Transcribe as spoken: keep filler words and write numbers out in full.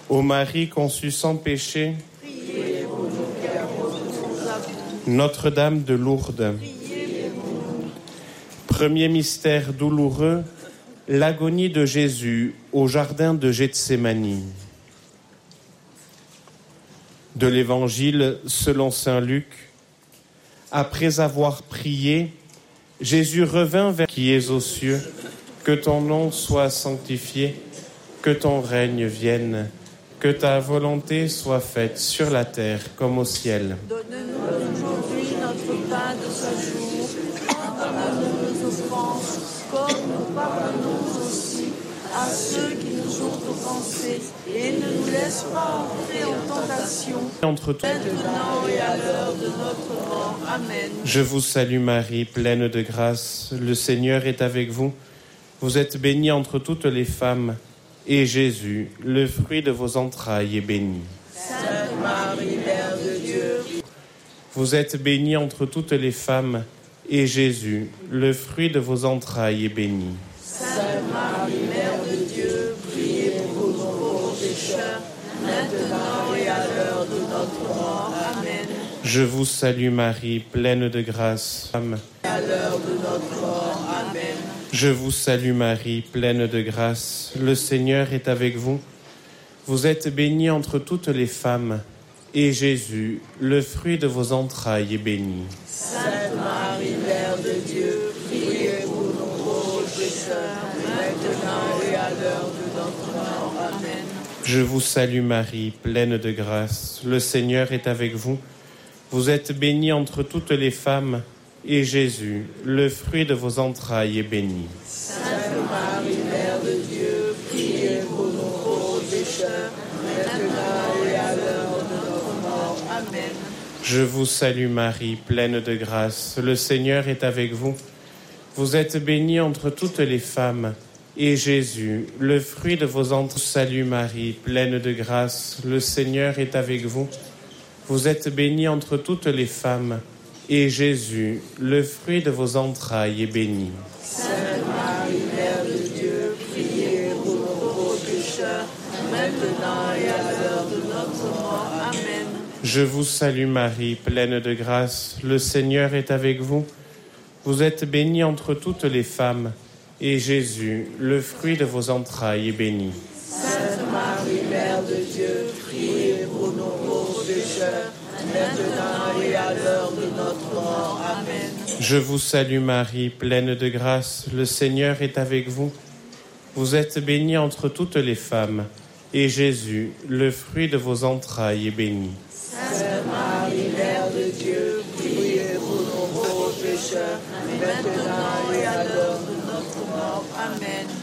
Ô Marie conçue sans péché, priez pour nous qui avons besoin à vous. Notre-Dame de Lourdes. Priez pour nous. Premier mystère douloureux, l'agonie de Jésus au jardin de Gethsémani. De l'Évangile selon saint Luc. Après avoir prié, Jésus revint vers qui es aux cieux, que ton nom soit sanctifié, que ton règne vienne, que ta volonté soit faite sur la terre comme au ciel. Donne-nous aujourd'hui notre pain de ce jour. Pardonne-nous nos offenses, comme nous pardonnons aussi à ceux qui nous ont offensés. Et ne nous laisse pas entrer en tentation. Entre tous, Maintenant et à l'heure de notre mort. Amen. je vous salue Marie, pleine de grâce, le Seigneur est avec vous. Vous êtes bénie entre toutes les femmes, et Jésus, le fruit de vos entrailles, est béni. Sainte Marie, Mère de Dieu, Vous êtes bénie entre toutes les femmes, et Jésus, le fruit de vos entrailles, est béni. Sainte Marie, Mère de Dieu, priez pour nous pauvres pécheurs, maintenant et à l'heure de notre mort. Amen. Je vous salue Marie, pleine de grâce. Femme. À l'heure de notre mort. Amen. Je vous salue Marie, pleine de grâce. Le Seigneur est avec vous. Vous êtes bénie entre toutes les femmes, et Jésus, le fruit de vos entrailles, est béni. Sainte Marie, Mère de Dieu, priez pour nous pauvres pécheurs, maintenant et à l'heure de notre mort. Amen. Je vous salue Marie, pleine de grâce. Le Seigneur est avec vous. Vous êtes bénie entre toutes les femmes, et Jésus, le fruit de vos entrailles, est béni. Sainte Marie, Mère de Dieu, priez pour nous pauvres pécheurs, maintenant et à l'heure de notre mort. Amen. Je vous salue Marie, pleine de grâce. Le Seigneur est avec vous. Vous êtes bénie entre toutes les femmes, et Jésus, le fruit de vos entrailles. Salue Marie, pleine de grâce. Le Seigneur est avec vous. Vous êtes bénie entre toutes les femmes, et Jésus, le fruit de vos entrailles, est béni. Sainte Marie, Mère de Dieu, priez pour nous pauvres pécheurs, maintenant et à l'heure de notre mort. Amen. Je vous salue Marie, pleine de grâce. Le Seigneur est avec vous. Vous êtes bénie entre toutes les femmes, et Jésus, le fruit de vos entrailles, est béni. Sainte Marie, Mère de Dieu, priez pour nous pauvres pécheurs, maintenant et à l'heure de notre mort. Amen. Je vous salue Marie, pleine de grâce. Le Seigneur est avec vous. Vous êtes bénie entre toutes les femmes, et Jésus, le fruit de vos entrailles, est béni. Sainte Marie, Mère de Dieu, priez pour nous pauvres pécheurs, maintenant et à l'heure de notre mort. Amen.